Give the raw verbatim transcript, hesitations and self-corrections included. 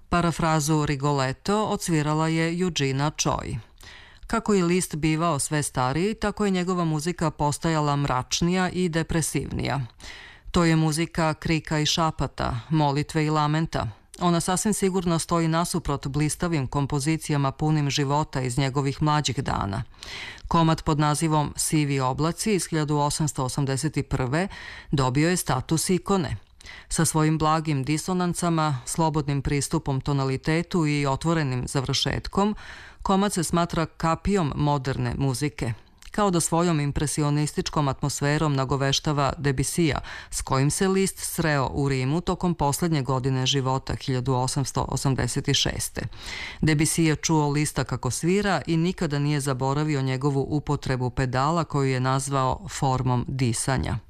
Parafrazu Rigoletto odsvirala je Eugenia Choi. Kako je list bivao sve stariji, tako je njegova muzika postajala mračnija i depresivnija. To je muzika krika i šapata, molitve i lamenta. Ona sasvim sigurno stoji nasuprot blistavim kompozicijama punim života iz njegovih mlađih dana. Komad pod nazivom Sivi oblaci iz hiljadu osamsto osamdeset prve. dobio je status ikone. Sa svojim blagim disonancama, slobodnim pristupom tonalitetu i otvorenim završetkom, komad se smatra kapijom moderne muzike. Kao da svojom impresionističkom atmosferom nagoveštava Debussija, s kojim se list sreo u Rimu tokom poslednje godine života hiljadu osamsto osamdeset šeste. Debussy je čuo lista kako svira i nikada nije zaboravio njegovu upotrebu pedala koju je nazvao formom disanja.